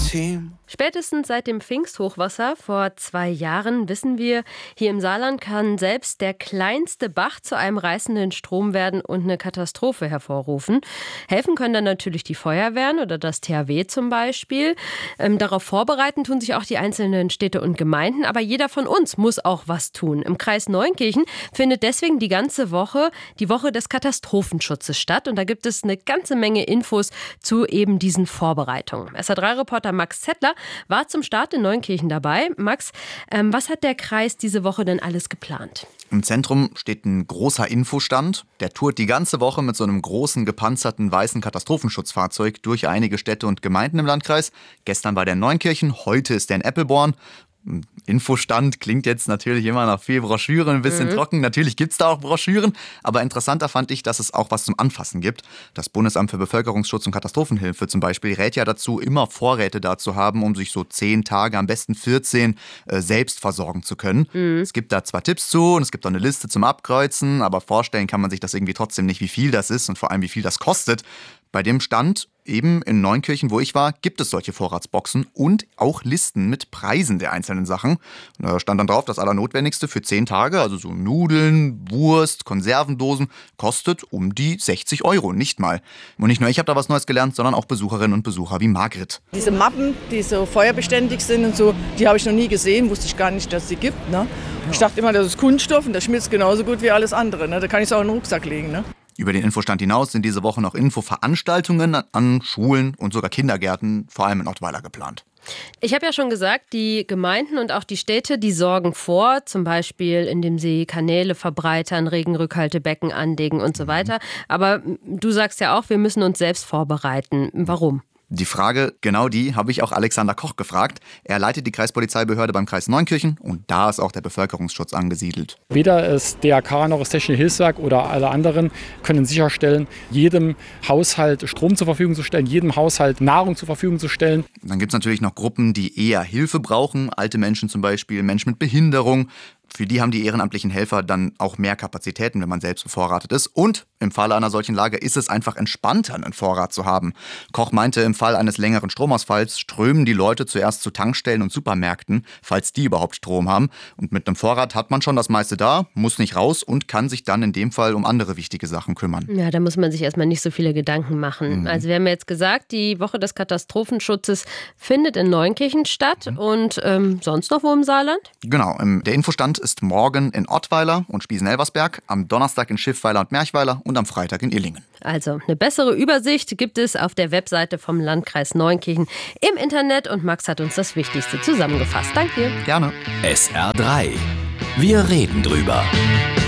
Team. Spätestens seit dem Pfingsthochwasser vor 2 Jahren wissen wir, hier im Saarland kann selbst der kleinste Bach zu einem reißenden Strom werden und eine Katastrophe hervorrufen. Helfen können dann natürlich die Feuerwehren oder das THW zum Beispiel. Darauf vorbereiten tun sich auch die einzelnen Städte und Gemeinden, aber jeder von uns muss auch was tun. Im Kreis Neunkirchen findet deswegen die ganze Woche die Woche des Katastrophenschutzes statt und da gibt es eine ganze Menge Infos zu eben diesen Vorbereitungen. SR3-Reporter Max Zettler war zum Start in Neunkirchen dabei. Max, was hat der Kreis diese Woche denn alles geplant? Im Zentrum steht ein großer Infostand. Der tourt die ganze Woche mit so einem großen, gepanzerten, weißen Katastrophenschutzfahrzeug durch einige Städte und Gemeinden im Landkreis. Gestern war der in Neunkirchen, heute ist der in Eppelborn. Infostand klingt jetzt natürlich immer nach viel Broschüren, ein bisschen trocken. Natürlich gibt es da auch Broschüren, aber interessanter fand ich, dass es auch was zum Anfassen gibt. Das Bundesamt für Bevölkerungsschutz und Katastrophenhilfe zum Beispiel rät ja dazu, immer Vorräte da zu haben, um sich so 10 Tage, am besten 14, selbst versorgen zu können. Es gibt da zwar Tipps zu und es gibt auch eine Liste zum Abkreuzen, aber vorstellen kann man sich das irgendwie trotzdem nicht, wie viel das ist und vor allem, wie viel das kostet. Bei dem Stand eben in Neunkirchen, wo ich war, gibt es solche Vorratsboxen und auch Listen mit Preisen der einzelnen Sachen. Da stand dann drauf, das Allernotwendigste für 10 Tage, also so Nudeln, Wurst, Konservendosen, kostet um die 60 €, nicht mal. Und nicht nur ich habe da was Neues gelernt, sondern auch Besucherinnen und Besucher wie Margret. Diese Mappen, die so feuerbeständig sind und so, die habe ich noch nie gesehen, wusste ich gar nicht, dass es die gibt. Ne? Ich dachte immer, das ist Kunststoff und das schmilzt genauso gut wie alles andere. Ne? Da kann ich es auch in den Rucksack legen. Ne? Über den Infostand hinaus sind diese Woche noch Infoveranstaltungen an Schulen und sogar Kindergärten, vor allem in Ottweiler, geplant. Ich habe ja schon gesagt, die Gemeinden und auch die Städte, die sorgen vor, zum Beispiel indem sie Kanäle verbreitern, Regenrückhaltebecken anlegen und so weiter. Aber du sagst ja auch, wir müssen uns selbst vorbereiten. Warum? Die Frage, genau die, habe ich auch Alexander Koch gefragt. Er leitet die Kreispolizeibehörde beim Kreis Neunkirchen und da ist auch der Bevölkerungsschutz angesiedelt. Weder das DRK noch das Technische Hilfswerk oder alle anderen können sicherstellen, jedem Haushalt Strom zur Verfügung zu stellen, jedem Haushalt Nahrung zur Verfügung zu stellen. Dann gibt es natürlich noch Gruppen, die eher Hilfe brauchen, alte Menschen zum Beispiel, Menschen mit Behinderung. Für die haben die ehrenamtlichen Helfer dann auch mehr Kapazitäten, wenn man selbst bevorratet ist. Und im Falle einer solchen Lage ist es einfach entspannter, einen Vorrat zu haben. Koch meinte, im Fall eines längeren Stromausfalls strömen die Leute zuerst zu Tankstellen und Supermärkten, falls die überhaupt Strom haben. Und mit einem Vorrat hat man schon das meiste da, muss nicht raus und kann sich dann in dem Fall um andere wichtige Sachen kümmern. Ja, da muss man sich erstmal nicht so viele Gedanken machen. Also wir haben jetzt gesagt, die Woche des Katastrophenschutzes findet in Neunkirchen statt und sonst noch wo im Saarland? Genau, der Infostand ist morgen in Ottweiler und Spiesen-Elversberg, am Donnerstag in Schiffweiler und Merchweiler und am Freitag in Illingen. Also eine bessere Übersicht gibt es auf der Webseite vom Landkreis Neunkirchen im Internet und Max hat uns das Wichtigste zusammengefasst. Danke dir. Gerne. SR3. Wir reden drüber.